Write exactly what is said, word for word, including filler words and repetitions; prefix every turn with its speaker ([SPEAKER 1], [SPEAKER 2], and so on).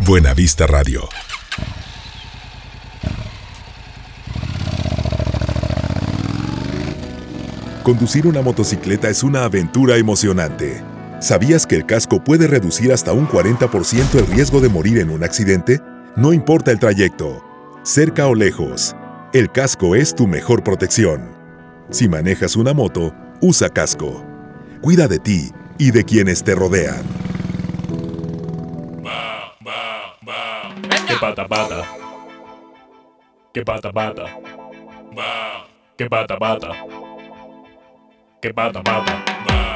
[SPEAKER 1] Buenavista Radio. Conducir una motocicleta es una aventura emocionante. ¿Sabías que el casco puede reducir hasta un cuarenta por ciento el riesgo de morir en un accidente? No importa el trayecto, cerca o lejos, el casco es tu mejor protección. Si manejas una moto, usa casco. Cuida de ti y de quienes te rodean.
[SPEAKER 2] Que pata pata. Que pata pata. Que pata pata. Que pata pata.